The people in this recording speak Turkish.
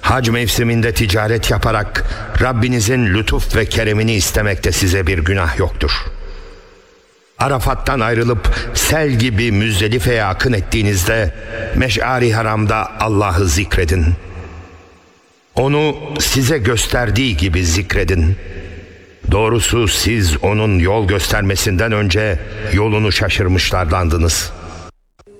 Hac mevsiminde ticaret yaparak Rabbinizin lütuf ve keremini istemekte size bir günah yoktur. Arafat'tan ayrılıp sel gibi Müzdelife'ye akın ettiğinizde Meş'ari Haram'da Allah'ı zikredin. Onu size gösterdiği gibi zikredin. Doğrusu siz onun yol göstermesinden önce yolunu şaşırmışlardandınız.